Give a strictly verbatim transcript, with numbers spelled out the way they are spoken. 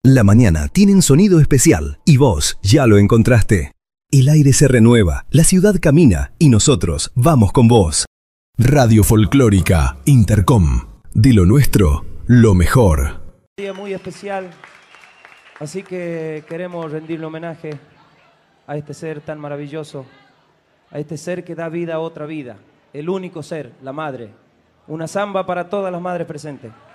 La mañana tiene un sonido especial y vos ya lo encontraste. El aire se renueva, la ciudad camina y nosotros vamos con vos. Radio Folclórica Intercom. De lo nuestro, lo mejor. Un día muy especial, así que queremos rendirle homenaje a este ser tan maravilloso, a este ser que da vida a otra vida, el único ser, la madre. Una samba para todas las madres presentes.